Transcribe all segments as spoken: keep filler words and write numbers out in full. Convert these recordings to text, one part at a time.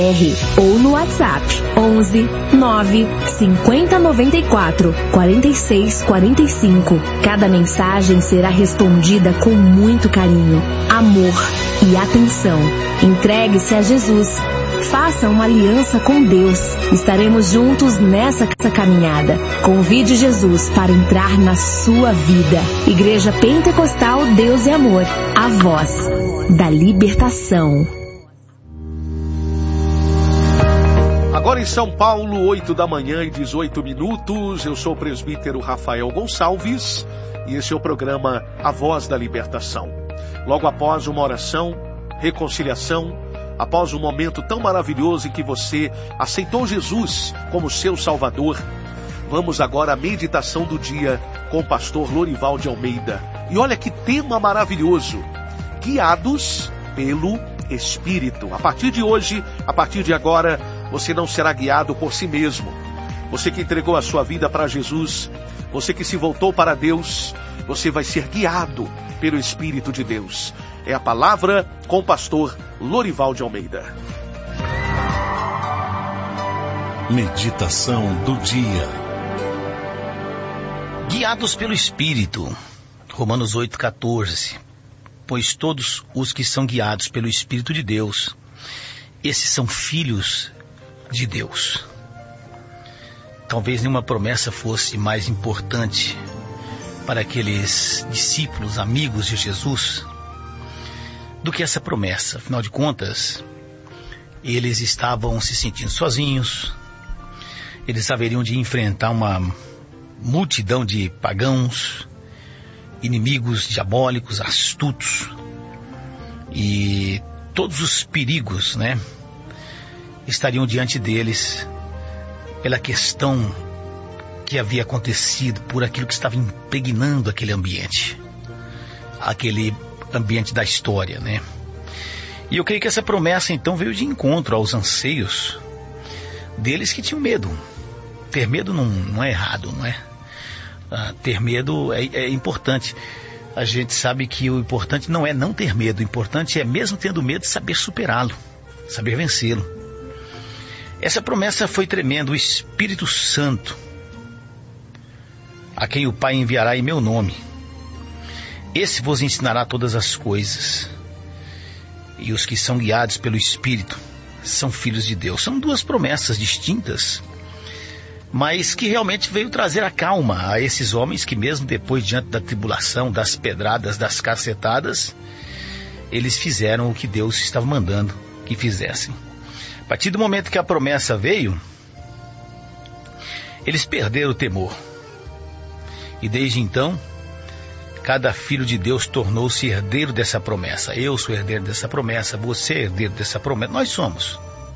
ou no WhatsApp onze nove cinquenta noventa e quatro quarenta e seis quarenta e cinco. Cada mensagem será respondida com muito carinho, amor e atenção. Entregue-se a Jesus. Faça uma aliança com Deus. Estaremos juntos nessa caminhada. Convide Jesus para entrar na sua vida. Igreja Pentecostal Deus e Amor. A voz da libertação. Agora em São Paulo, oito da manhã e dezoito minutos, eu sou o presbítero Rafael Gonçalves e esse é o programa A Voz da Libertação. Logo após uma oração, reconciliação, após um momento tão maravilhoso em que você aceitou Jesus como seu Salvador, vamos agora à meditação do dia com o pastor Lorival de Almeida. E olha que tema maravilhoso, guiados pelo Espírito. A partir de hoje, a partir de agora, você não será guiado por si mesmo. Você que entregou a sua vida para Jesus, você que se voltou para Deus, você vai ser guiado pelo Espírito de Deus. É a palavra com o pastor Lorival de Almeida. Meditação do dia. Guiados pelo Espírito. Romanos oito, quatorze. Pois todos os que são guiados pelo Espírito de Deus, esses são filhos de Deus. Talvez nenhuma promessa fosse mais importante para aqueles discípulos, amigos de Jesus, do que essa promessa. Afinal de contas, eles estavam se sentindo sozinhos, eles haveriam de enfrentar uma multidão de pagãos, inimigos diabólicos, astutos, e todos os perigos, né, estariam diante deles pela questão que havia acontecido, por aquilo que estava impregnando aquele ambiente, aquele ambiente da história, né? E eu creio que essa promessa então veio de encontro aos anseios deles que tinham medo. Ter medo não, não é errado, não é? Ah, ter medo é, é importante. A gente sabe que o importante não é não ter medo, o importante é, mesmo tendo medo, saber superá-lo, saber vencê-lo. Essa promessa foi tremenda. O Espírito Santo, a quem o Pai enviará em meu nome, esse vos ensinará todas as coisas. E os que são guiados pelo Espírito são filhos de Deus. São duas promessas distintas, mas que realmente veio trazer a calma a esses homens que, mesmo depois, diante da tribulação, das pedradas, das cacetadas, eles fizeram o que Deus estava mandando que fizessem. A partir do momento que a promessa veio, eles perderam o temor. E desde então, cada filho de Deus tornou-se herdeiro dessa promessa. Eu sou herdeiro dessa promessa, você é herdeiro dessa promessa, nós somos.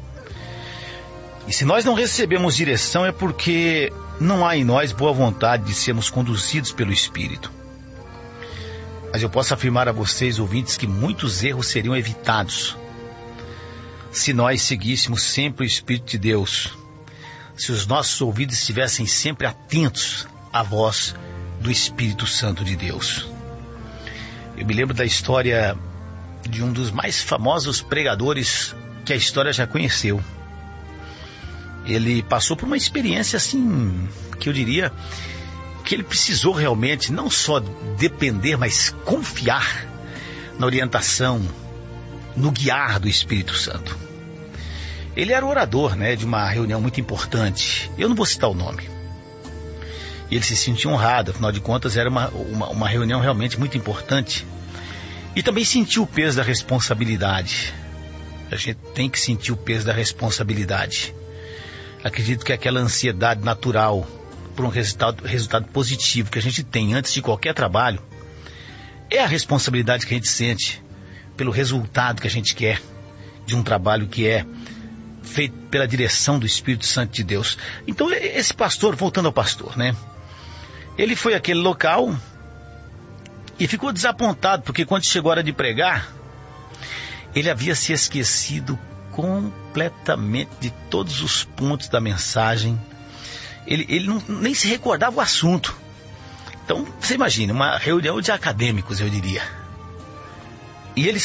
E se nós não recebemos direção é porque não há em nós boa vontade de sermos conduzidos pelo Espírito. Mas eu posso afirmar a vocês, ouvintes, que muitos erros seriam evitados se nós seguíssemos sempre o Espírito de Deus, se os nossos ouvidos estivessem sempre atentos à voz do Espírito Santo de Deus. Eu me lembro da história de um dos mais famosos pregadores que a história já conheceu. Ele passou por uma experiência assim, que eu diria que ele precisou realmente não só depender, mas confiar na orientação, no guiar do Espírito Santo. Ele era o orador, né, de uma reunião muito importante. Eu não vou citar o nome. E ele se sentiu honrado, afinal de contas era uma, uma, uma reunião realmente muito importante. E também sentiu o peso da responsabilidade. A gente tem que sentir o peso da responsabilidade. Acredito que aquela ansiedade natural por um resultado, resultado positivo que a gente tem antes de qualquer trabalho é a responsabilidade que a gente sente pelo resultado que a gente quer de um trabalho que é feito pela direção do Espírito Santo de Deus. Então esse pastor, voltando ao pastor, né? Ele foi àquele local e ficou desapontado, porque quando chegou a hora de pregar, ele havia se esquecido completamente de todos os pontos da mensagem. Ele, ele não, nem se recordava o assunto. Então, você imagina, uma reunião de acadêmicos, eu diria. E ele